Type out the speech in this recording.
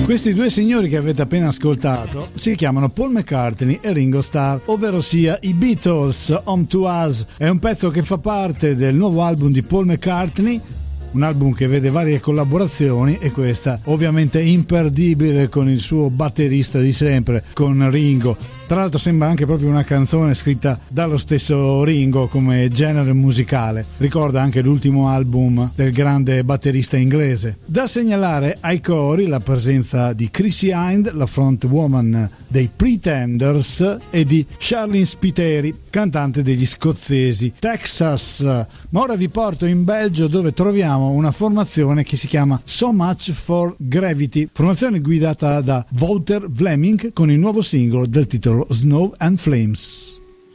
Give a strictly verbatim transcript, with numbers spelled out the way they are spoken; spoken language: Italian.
Questi due signori che avete appena ascoltato si chiamano Paul McCartney e Ringo Starr, ovvero sia i Beatles. Home to Us è un pezzo che fa parte del nuovo album di Paul McCartney, un album che vede varie collaborazioni e questa ovviamente imperdibile con il suo batterista di sempre, con Ringo. Tra l'altro sembra anche proprio una canzone scritta dallo stesso Ringo come genere musicale. Ricorda anche l'ultimo album del grande batterista inglese. Da segnalare ai cori la presenza di Chrissie Hynde, la frontwoman dei Pretenders, e di Charlene Spiteri, cantante degli scozzesi Texas. Ma ora vi porto in Belgio, dove troviamo una formazione che si chiama So Much for Gravity, formazione guidata da Wouter Vlaming con il nuovo singolo del titolo Snow and Flames.